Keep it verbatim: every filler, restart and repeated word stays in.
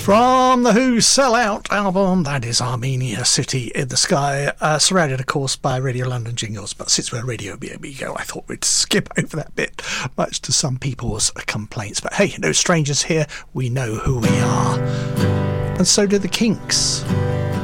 From the Who's Sell Out album, that is Armenia City in the Sky, uh, surrounded of course by Radio London jingles, but since we're Radio Amigo, I thought we'd skip over that bit, much to some people's complaints. But hey, no strangers here, we know who we are. And so do the Kinks.